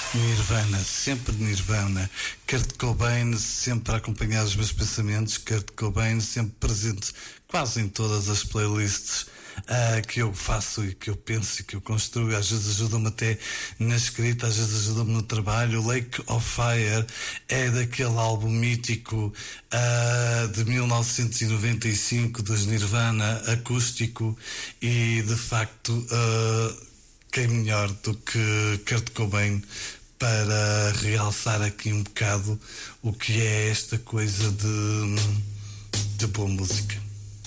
Nirvana, sempre Nirvana. Kurt Cobain sempre a acompanhar os meus pensamentos. Kurt Cobain sempre presente quase em todas as playlists que eu faço e que eu penso e que eu construo. Às vezes ajuda-me até na escrita, às vezes ajuda-me no trabalho. Lake of Fire é daquele álbum mítico de 1995 dos Nirvana, acústico, e de facto quem melhor do que Kurt Cobain para realçar aqui um bocado o que é esta coisa de boa música.